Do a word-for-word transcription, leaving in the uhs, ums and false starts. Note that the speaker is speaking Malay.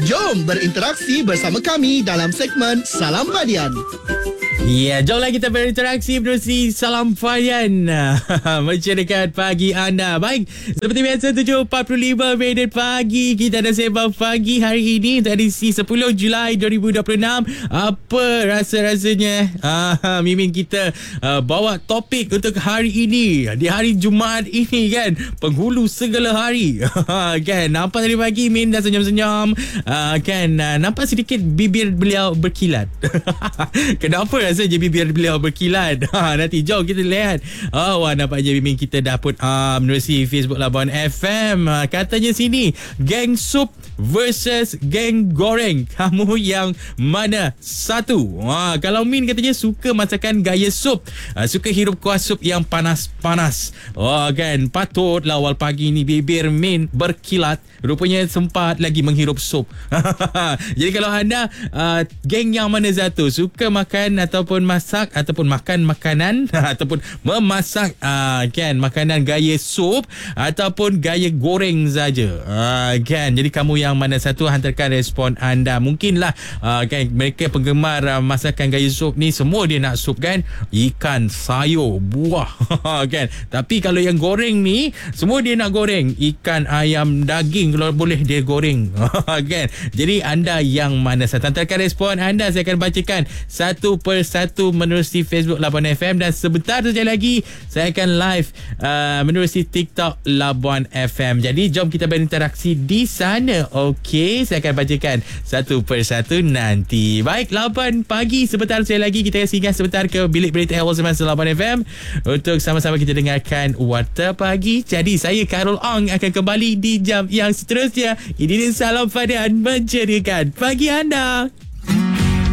Jom berinteraksi bersama kami dalam segmen Salam Padian. Ya, jomlah kita berinteraksi menerusi Salam Padian menceritakan pagi anda. Baik, seperti biasa tujuh empat puluh lima minit pagi kita ada sembang pagi hari ini untuk edisi sepuluh Julai dua ribu dua puluh enam. Apa rasa-rasanya ah, Mimin kita uh, bawa topik untuk hari ini, di hari Jumaat ini kan, penghulu segala hari. Kan, nampak tadi pagi Min dah senyum-senyum, uh, kan, uh, nampak sedikit bibir beliau berkilat. Kenapa rasanya bibir beliau berkilat? Ha, nanti jom kita lihat. Oh, wah, nampaknya Mimin kita dah pun uh, menerusi Facebook Labuan F M. Uh, katanya sini, geng sup versus geng goreng. Kamu yang mana satu? Ha, kalau Min katanya suka masakan gaya sup, uh, suka hirup kuah sup yang panas-panas. Oh, kan, patutlah awal pagi ni bibir Min berkilat. Rupanya sempat lagi menghirup sup. Jadi kalau anda uh, geng yang mana satu, suka makan ataupun masak ataupun makan makanan ataupun memasak uh, kan, makanan gaya sup ataupun gaya goreng saja, uh, kan, jadi kamu yang mana satu, hantarkan respon anda. Mungkinlah uh, kan, mereka penggemar uh, masakan gaya sup ni semua dia nak sup kan, ikan, sayur, buah. Kan, tapi kalau yang goreng ni semua dia nak goreng, ikan, ayam, daging kalau boleh dia goreng. Kan, jadi anda yang mana satu, hantarkan respon anda, saya akan bacakan satu persatu menerusi Facebook Labuan F M, dan sebentar saja lagi saya akan live uh, menerusi TikTok Labuan F M. Jadi jom kita berinteraksi di sana. Okey, saya akan bacakan satu persatu nanti. Baik, lapan pagi sebentar saya lagi, kita akan singgah sebentar ke bilik berita awal semasa Labuan F M untuk sama-sama kita dengarkan Warta Pagi. Jadi saya Karol Ong akan kembali di jam yang seterusnya. Ini Salam Padian menceritakan pagi anda.